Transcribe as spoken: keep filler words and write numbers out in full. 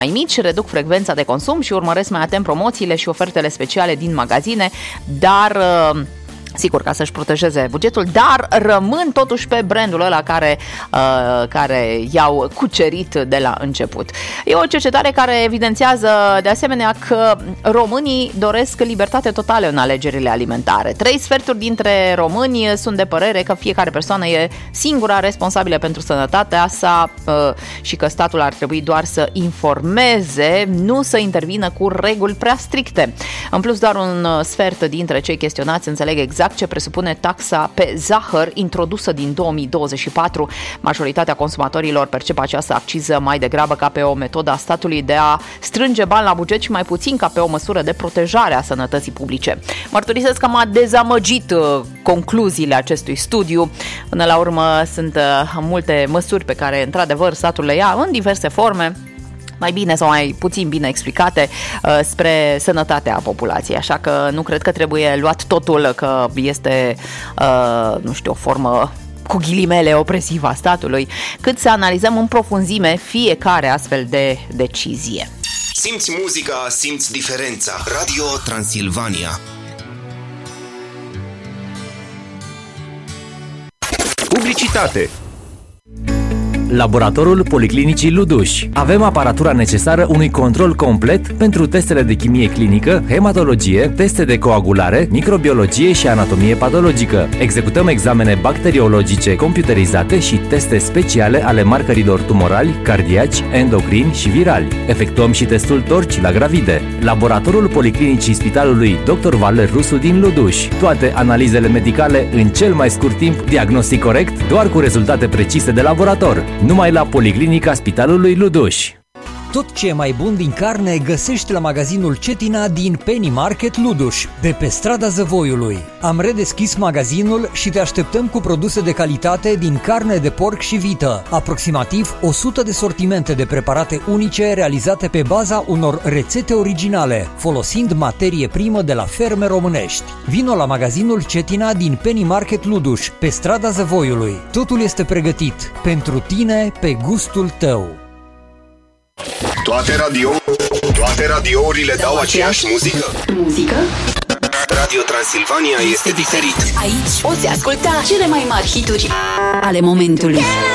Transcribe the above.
mai mici, reduc frecvența de consum și urmăresc mai atent promoțiile și ofertele speciale din magazine, dar... sigur, ca să-și protejeze bugetul, dar rămân totuși pe brandul ăla care, uh, care i-au cucerit de la început. E o cercetare care evidențiază de asemenea că românii doresc libertate totală în alegerile alimentare. Trei sferturi dintre români sunt de părere că fiecare persoană e singura responsabilă pentru sănătatea sa uh, și că statul ar trebui doar să informeze, nu să intervină cu reguli prea stricte. În plus, doar un sfert dintre cei chestionați înțeleg exact ce presupune taxa pe zahăr introdusă din două mii douăzeci și patru. Majoritatea consumatorilor percep această acciză mai degrabă ca pe o metodă a statului de a strânge bani la buget și mai puțin ca pe o măsură de protejare a sănătății publice. Mărturisesc că m-a dezamăgit concluziile acestui studiu. Până la urmă sunt multe măsuri pe care într-adevăr statul le ia în diverse forme, mai bine sau mai puțin bine explicate, uh, spre sănătatea populației. Așa că nu cred că trebuie luat totul că este, uh, nu știu, o formă cu ghilimele opresivă a statului, cât să analizăm în profunzime fiecare astfel de decizie. Simți muzica, simți diferența. Radio Transilvania. Publicitate. Laboratorul Policlinicii Luduș. Avem aparatura necesară unui control complet pentru testele de chimie clinică, hematologie, teste de coagulare, microbiologie și anatomie patologică. Executăm examene bacteriologice computerizate și teste speciale ale marcărilor tumorali, cardiaci, endocrini și virali. Efectuăm și testul torci la gravide. Laboratorul Policlinicii Spitalului doctor Valer Rusu din Luduș. Toate analizele medicale în cel mai scurt timp, diagnostic corect, doar cu rezultate precise de laborator. Numai la Policlinica Spitalului Luduș. Tot ce e mai bun din carne găsești la magazinul Cetina din Penny Market Luduș, de pe strada Zăvoiului. Am redeschis magazinul și te așteptăm cu produse de calitate din carne de porc și vită. Aproximativ o sută de sortimente de preparate unice realizate pe baza unor rețete originale, folosind materie primă de la ferme românești. Vino la magazinul Cetina din Penny Market Luduș, pe strada Zăvoiului. Totul este pregătit pentru tine, pe gustul tău. Toate radio, toate radiourile dau aceeași muzică? Muzică? Radio Transilvania este diferit. Aici poți asculta cele mai mari hituri ale momentului.